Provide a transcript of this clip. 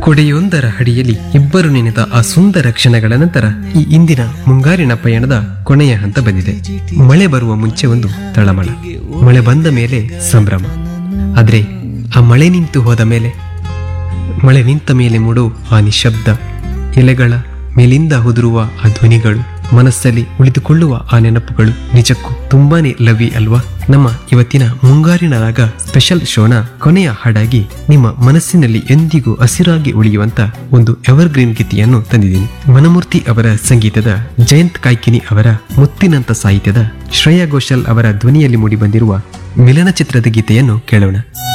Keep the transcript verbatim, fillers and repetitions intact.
ಕೊಡೆಯೊಂದರ ಅಡಿಯಲ್ಲಿ ಇಬ್ಬರು ನೆನೆದ ಆ ಸುಂದರ ಕ್ಷಣಗಳ ನಂತರ ಈ ಇಂದಿನ ಮುಂಗಾರಿನ ಪಯಣದ ಕೊನೆಯ ಹಂತ ಬಂದಿದೆ. ಮಳೆ ಬರುವ ಮುಂಚೆ ಒಂದು ತಳಮಳ, ಮಳೆ ಬಂದ ಮೇಲೆ ಸಂಭ್ರಮ. ಆದ್ರೆ ಆ ಮಳೆ ನಿಂತು ಹೋದ ಮೇಲೆ, ಮಳೆ ನಿಂತ ಮೇಲೆ ಮೂಡೋ ಆ ನಿಶಬ್ದ, ಎಲೆಗಳ ಮೇಲಿಂದ ಉದುರುವ ಆ ಧ್ವನಿಗಳು, ಮನಸ್ಸಲ್ಲಿ ಉಳಿದುಕೊಳ್ಳುವ ಆ ನೆನಪುಗಳು ನಿಜಕ್ಕೂ ತುಂಬಾನೇ ಲವಿ ಅಲ್ವಾ? ನಮ್ಮ ಇವತ್ತಿನ ಮುಂಗಾರಿನ ರಾಗ ಸ್ಪೆಷಲ್ ಶೋನ ಕೊನೆಯ ಹಾಡಾಗಿ ನಿಮ್ಮ ಮನಸ್ಸಿನಲ್ಲಿ ಎಂದಿಗೂ ಹಸಿರಾಗಿ ಉಳಿಯುವಂತ ಒಂದು ಎವರ್ಗ್ರೀನ್ ಗೀತೆಯನ್ನು ತಂದಿದ್ದೀನಿ. ಮನಮೂರ್ತಿ ಅವರ ಸಂಗೀತದ, ಜಯಂತ್ ಕಾಯ್ಕಿನಿ ಅವರ ಮುತ್ತಿನಂತ ಸಾಹಿತ್ಯದ, ಶ್ರೇಯಾ ಘೋಷಾಲ್ ಅವರ ಧ್ವನಿಯಲ್ಲಿ ಮೂಡಿ ಬಂದಿರುವ ಮಿಲನ ಚಿತ್ರದ ಗೀತೆಯನ್ನು ಕೇಳೋಣ.